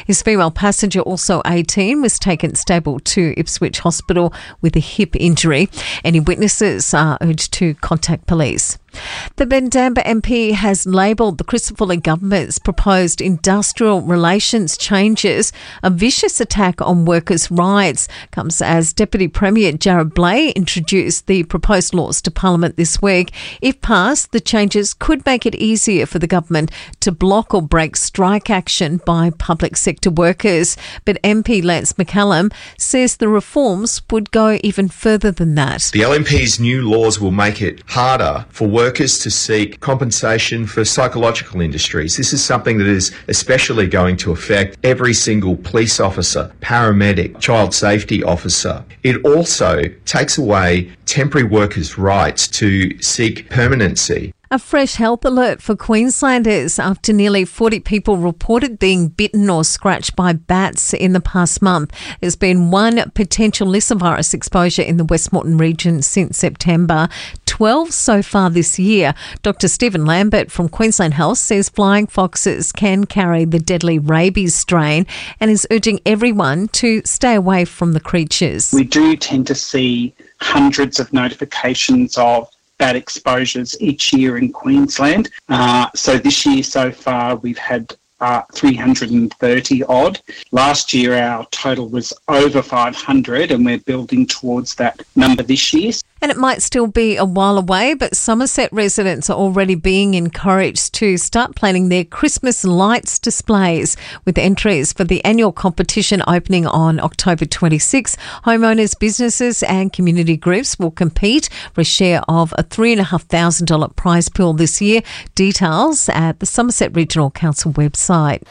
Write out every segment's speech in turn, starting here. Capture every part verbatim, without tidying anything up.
His female passenger, also eighteen, was taken stable to Ipswich Hospital with a hip injury. Any witnesses are urged to contact police. The Bendamba M P has labelled the Christopher government's proposed industrial relations changes a vicious attack on workers' rights. Comes as Deputy Premier Jared Blay introduced the proposed laws to Parliament this week. If passed, the changes could make it easier for the government to block or break strike action by public sector workers. But M P Lance McCallum says the reforms would go even further than that. The L N P's new laws will make it harder for workers to seek compensation for psychological industries. This is something that is especially going to affect every single police officer, paramedic, child safety officer. It also takes away temporary workers' rights to seek permanency. A fresh health alert for Queenslanders after nearly forty people reported being bitten or scratched by bats in the past month. There's been one potential lyssavirus exposure in the Westmoreton region since September, twelve so far this year. Doctor Stephen Lambert from Queensland Health says flying foxes can carry the deadly rabies strain and is urging everyone to stay away from the creatures. We do tend to see hundreds of notifications of bat exposures each year in Queensland. Uh, so this year so far we've had uh, three hundred thirty odd. Last year our total was over five hundred and we're building towards that number this year. And it might still be a while away, but Somerset residents are already being encouraged to start planning their Christmas lights displays, with entries for the annual competition opening on October twenty-sixth. Homeowners, businesses and community groups will compete for a share of a three thousand five hundred dollars prize pool this year. Details at the Somerset Regional Council website.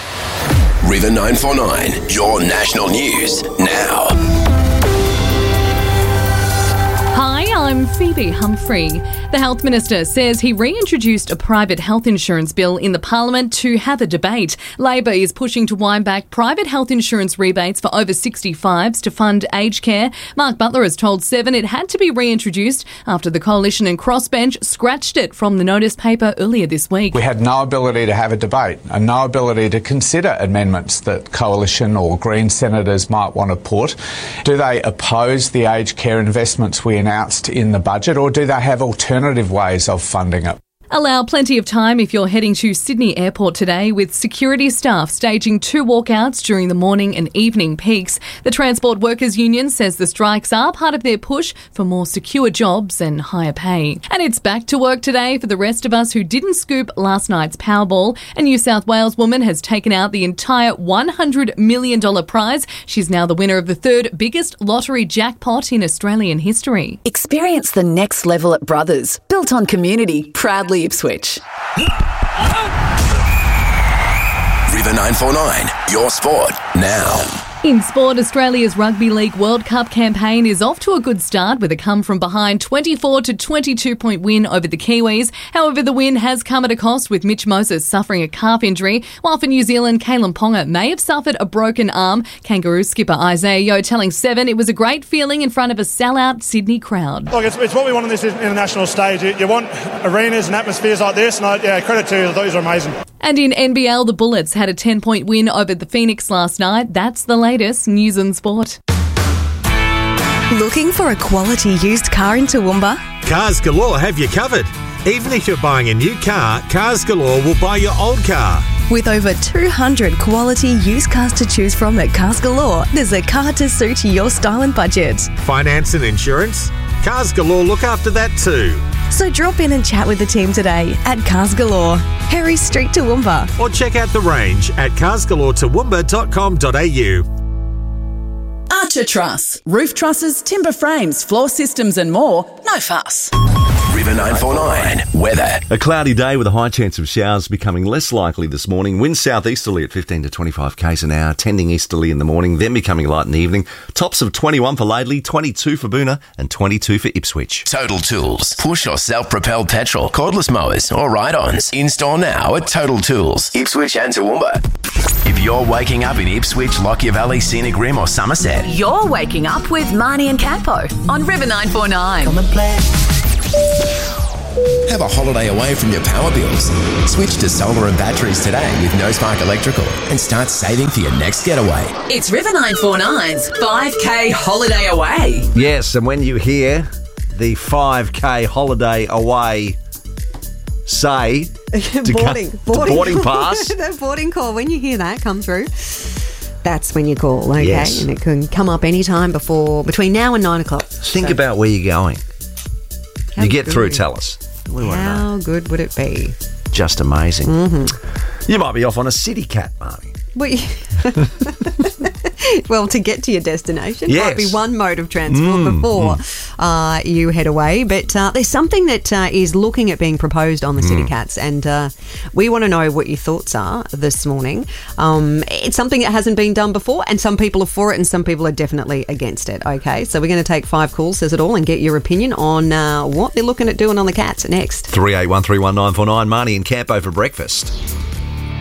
River nine four nine, your national news now. Hi, I'm Phoebe Humphrey. The Health Minister says he reintroduced a private health insurance bill in the Parliament to have a debate. Labor is pushing to wind back private health insurance rebates for over sixty-fives to fund aged care. Mark Butler has told Seven it had to be reintroduced after the Coalition and Crossbench scratched it from the notice paper earlier this week. We had no ability to have a debate and no ability to consider amendments that Coalition or Green senators might want to put. Do they oppose the aged care investments we announced in the budget, or do they have alternative ways of funding it? Allow plenty of time if you're heading to Sydney Airport today, with security staff staging two walkouts during the morning and evening peaks. The Transport Workers Union says the strikes are part of their push for more secure jobs and higher pay. And it's back to work today for the rest of us who didn't scoop last night's Powerball. A New South Wales woman has taken out the entire one hundred million dollars prize. She's now the winner of the third biggest lottery jackpot in Australian history. Experience the next level at Brothers, built on community, proudly Ipswich. River nine four nine, your sport now. In sport, Australia's Rugby League World Cup campaign is off to a good start with a come-from-behind twenty-four to twenty-two point win over the Kiwis. However, the win has come at a cost, with Mitch Moses suffering a calf injury, while for New Zealand, Kalen Ponga may have suffered a broken arm. Kangaroo skipper Isaiah Yeo telling Seven it was a great feeling in front of a sell-out Sydney crowd. Look, it's, it's what we want on this international stage. You, you want arenas and atmospheres like this, and I, yeah, credit to you. Those are amazing. And in N B L, the Bullets had a ten-point win over the Phoenix last night. That's the latest news and sport. Looking for a quality used car in Toowoomba? Cars Galore have you covered. Even if you're buying a new car, Cars Galore will buy your old car. With over two hundred quality used cars to choose from at Cars Galore, there's a car to suit your style and budget. Finance and insurance? Cars Galore look after that too. So drop in and chat with the team today at Cars Galore, Harry Street, Toowoomba. Or check out the range at cars galore toowoomba dot com dot a u. Archer Truss. Roof trusses, timber frames, floor systems and more. No fuss. River nine four nine, weather. A cloudy day with a high chance of showers becoming less likely this morning. Winds southeasterly at fifteen to twenty-five k's an hour, tending easterly in the morning, then becoming light in the evening. Tops of twenty-one for Laidley, twenty-two for Boonah and twenty-two for Ipswich. Total Tools. Push or self-propelled petrol, cordless mowers or ride-ons. In-store now at Total Tools, Ipswich and Toowoomba. If you're waking up in Ipswich, Lockyer Valley, Scenic Rim or Somerset, You're waking up with Marnie and Campo on River nine four nine. Come and play. Have a holiday away from your power bills. Switch to solar and batteries today with No Spark Electrical and start saving for your next getaway. It's River nine four nine's five K holiday away. Yes, and when you hear the five K holiday away say to boarding, go, boarding, to boarding pass. The boarding call, when you hear that come through, that's when you call, okay? Yes. And it can come up any time before, between now and nine o'clock. Think So about where you're going. How You get good. through, tell us. We want to know. How good would it be? Just amazing. Mm-hmm. You might be off on a city cat, Marnie. We well, to get to your destination Yes. might be one mode of transport Mm, before mm. Uh, you head away. But uh, there's something that uh, is looking at being proposed on the City Mm. Cats, and uh, we want to know what your thoughts are this morning. Um, it's something that hasn't been done before, and some people are for it and some people are definitely against it, okay? So we're going to take five calls, says it all, and get your opinion on uh, what they're looking at doing on the Cats next. three eight one three one nine four nine. Marnie and Campo for breakfast.